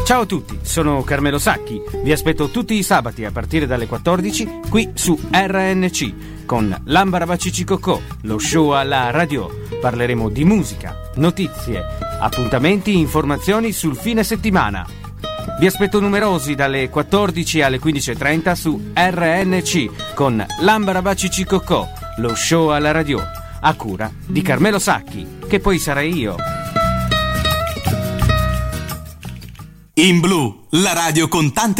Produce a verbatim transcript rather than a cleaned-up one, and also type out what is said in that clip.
Ciao a tutti, sono Carmelo Sacchi. Vi aspetto tutti i sabati a partire dalle quattordici qui su R N C con L'Ambarabacici-Cocò, lo show alla radio. Parleremo di musica, notizie, appuntamenti, informazioni sul fine settimana. Vi aspetto numerosi dalle quattordici alle quindici e trenta su R N C con L'Ambarabacici-Cocò, lo show alla radio, a cura di Carmelo Sacchi, che poi sarei io. In Blu, la radio con tante